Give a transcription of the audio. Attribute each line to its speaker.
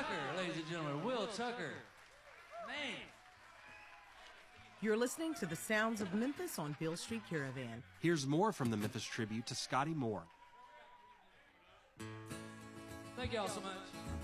Speaker 1: Tucker, ladies and gentlemen. Will Tucker. Man.
Speaker 2: You're listening to the sounds of Memphis on Beale Street Caravan.
Speaker 3: Here's more from the Memphis Tribute to Scotty Moore.
Speaker 1: Thank y'all so much.